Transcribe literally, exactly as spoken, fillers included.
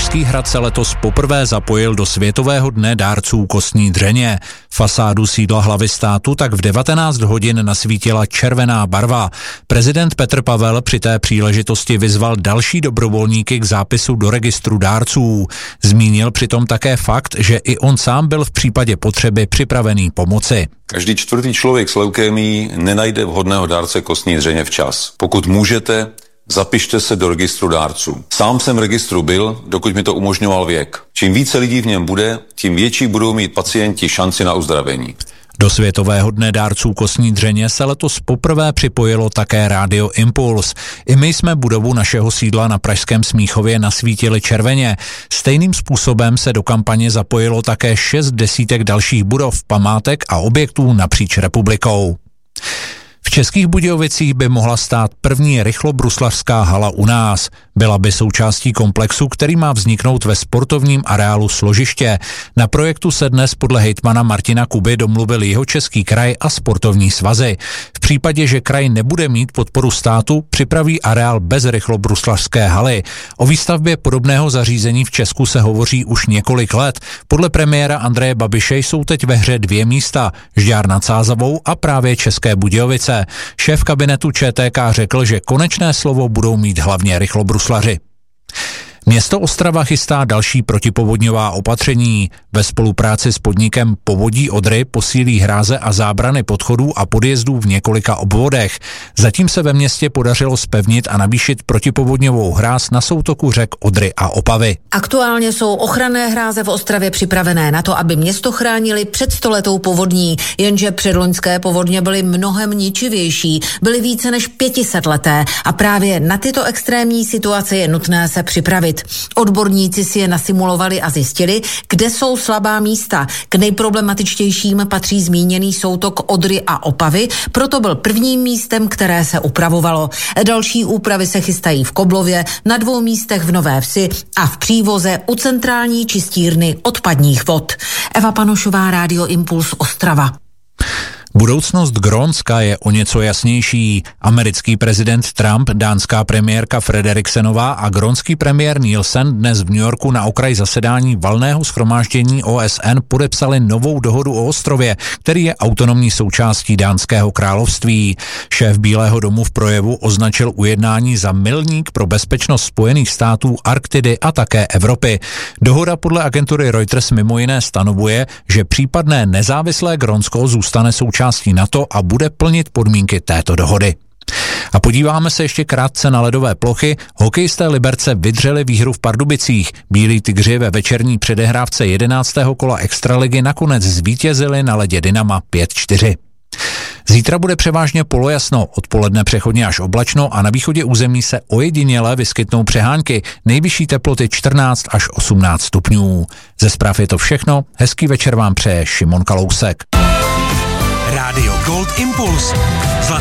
Pražský hrad se letos poprvé zapojil do Světového dne dárců kostní dřeně. Fasádu sídla hlavy státu tak v devatenáct hodin nasvítila červená barva. Prezident Petr Pavel při té příležitosti vyzval další dobrovolníky k zápisu do registru dárců. Zmínil přitom také fakt, že i on sám byl v případě potřeby připravený pomoci. Každý čtvrtý člověk s leukémií nenajde vhodného dárce kostní dřeně včas. Pokud můžete, zapište se do registru dárců. Sám jsem v registru byl, dokud mi to umožňoval věk. Čím více lidí v něm bude, tím větší budou mít pacienti šanci na uzdravení. Do Světového dne dárců kostní dřeně se letos poprvé připojilo také Rádio Impuls. I my jsme budovu našeho sídla na pražském Smíchově nasvítili červeně. Stejným způsobem se do kampaně zapojilo také šest desítek dalších budov, památek a objektů napříč republikou. V Českých Budějovicích by mohla stát první rychlobruslařská hala u nás. Byla by součástí komplexu, který má vzniknout ve sportovním areálu Složiště. Na projektu se dnes podle hejtmana Martina Kuby domluvil Jihočeský kraj a sportovní svazy. V případě, že kraj nebude mít podporu státu, připraví areál bez rychlobruslařské haly. O výstavbě podobného zařízení v Česku se hovoří už několik let. Podle premiéra Andreje Babiše jsou teď ve hře dvě místa, Žďár nad Sázavou a právě České Budějovice. Šéf kabinetu Č T K řekl, že konečné slovo budou mít hlavně rychlobruslaři. Město Ostrava chystá další protipovodňová opatření. Ve spolupráci s podnikem Povodí Odry posílí hráze a zábrany podchodů a podjezdů v několika obvodech. Zatím se ve městě podařilo zpevnit a navýšit protipovodňovou hráz na soutoku řek Odry a Opavy. Aktuálně jsou ochranné hráze v Ostravě připravené na to, aby město chránili před stoletou povodní, jenže předloňské povodně byly mnohem ničivější, byly více než pětisetleté a právě na tyto extrémní situace je nutné se připravit. Odborníci si je nasimulovali a zjistili, kde jsou slabá místa. K nejproblematičtějším patří zmíněný soutok Odry a Opavy, proto byl prvním místem, které se upravovalo. Další úpravy se chystají v Koblově, na dvou místech v Nové Vsi a v přívoze u centrální čistírny odpadních vod. Eva Panošová, Rádio Impuls, Ostrava. Budoucnost Grónska je o něco jasnější. Americký prezident Trump, dánská premiérka Frederiksenová a grónský premiér Nielsen dnes v New Yorku na okraji zasedání valného shromáždění O S N podepsali novou dohodu o ostrově, který je autonomní součástí Dánského království. Šéf Bílého domu v projevu označil ujednání za milník pro bezpečnost Spojených států, Arktidy a také Evropy. Dohoda podle agentury Reuters mimo jiné stanovuje, že případné nezávislé Grónsko zůstane součástí NATO a bude plnit podmínky této dohody. A podíváme se ještě krátce na ledové plochy. Hokejisté Liberce vydřeli výhru v Pardubicích. Bílí tygři ve večerní předehrávce jedenáctého kola extraligy nakonec zvítězili na ledě Dynama pět čtyři. Zítra bude převážně polojasno, odpoledne přechodně až oblačno a na východě území se ojediněle vyskytnou přehánky, nejvyšší teploty čtrnáct až osmnáct stupňů. Ze zpráv je to všechno, hezký večer vám přeje Šimon Kalousek. Rádio Gold Impuls. Zlatý